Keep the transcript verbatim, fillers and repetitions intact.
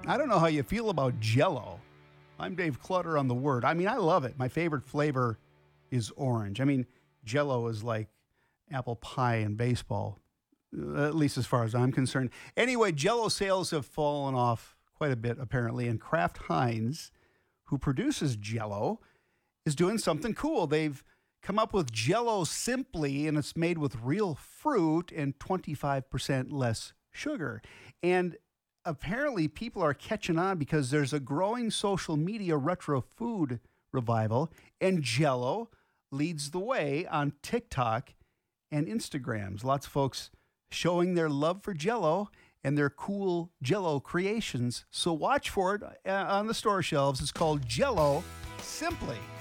I don't know how you feel about Jell-O. I'm Dave Clutter on the Word. I mean, I love it. My favorite flavor is orange. I mean, Jell-O is like apple pie in baseball, uh, at least as far as I'm concerned. Anyway, Jell-O sales have fallen off quite a bit, apparently, and Kraft Heinz, who produces Jell-O, is doing something cool. They've come up with Jell-O Simply, and it's made with real fruit and twenty-five percent less sugar. And apparently people are catching on because there's a growing social media retro food revival, and Jell-O leads the way on TikTok and Instagrams. Lots of folks showing their love for Jell-O and their cool Jell-O creations. So watch for it uh, on the store shelves. It's called Jell-O Simply.